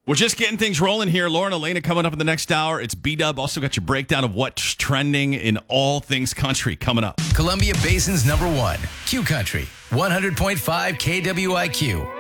We're just getting things rolling here. Lauren, Elena coming up in the next hour. It's B-Dub. Also got your breakdown of what's trending in all things country coming up. Columbia Basin's #1, Q Country, 100.5 KWIQ.